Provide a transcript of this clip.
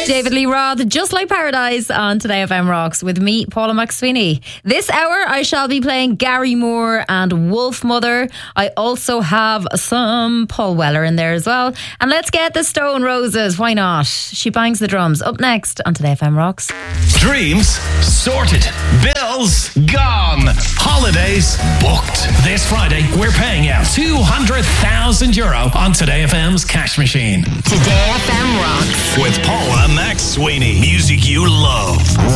David Lee Roth, Just Like Paradise on Today FM Rocks with me, Paula McSweeney. This hour I shall be playing Gary Moore and Wolfmother. I also have some Paul Weller in there as well. And let's get the Stone Roses. Why not? She bangs the drums. Up next on Today FM Rocks. Dreams sorted. Bills gone. Holidays booked. This Friday we're paying out €200,000 on Today FM's cash machine. Today FM Rocks with Paula McSweeney. Music you love.